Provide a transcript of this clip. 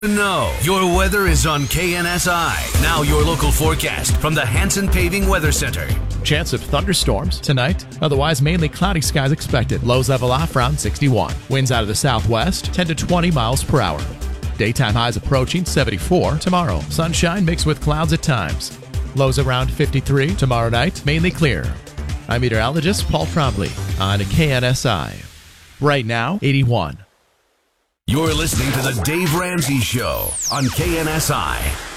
No, your weather is on KNSI. Now your local forecast from the Hanson Paving Weather Center. Chance of thunderstorms tonight. Otherwise, mainly cloudy skies expected. Lows level off around 61. Winds out of the southwest, 10 to 20 miles per hour. Daytime highs approaching 74 tomorrow. Sunshine mixed with clouds at times. Lows around 53 tomorrow night, mainly clear. I'm meteorologist Paul Trombley on KNSI. Right now, 81. You're listening to the Dave Ramsey Show on KNSI.